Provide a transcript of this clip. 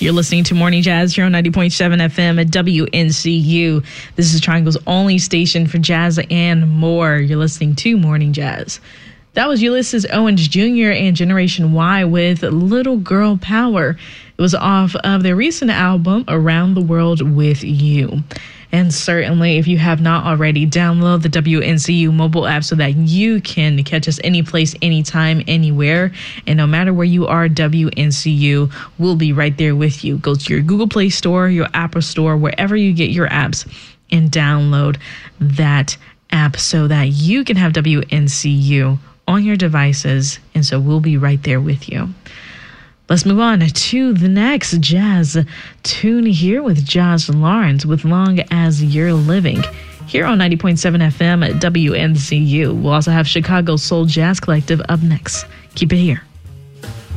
You're listening to Morning Jazz here on 90.7 FM at WNCU. This is Triangle's only station for jazz and more. You're listening to Morning Jazz. That was Ulysses Owens Jr. and Generation Y with Little Girl Power. It was off of their recent album, Around the World with You. And certainly, if you have not already, download the WNCU mobile app so that you can catch us any place, anytime, anywhere. And no matter where you are, WNCU will be right there with you. Go to your Google Play Store, your Apple Store, wherever you get your apps, and download that app so that you can have WNCU on your devices. And so we'll be right there with you. Let's move on to the next jazz tune here with Josh Lawrence with Long As You're Living here on 90.7 FM at WNCU. We'll also have Chicago Soul Jazz Collective up next. Keep it here.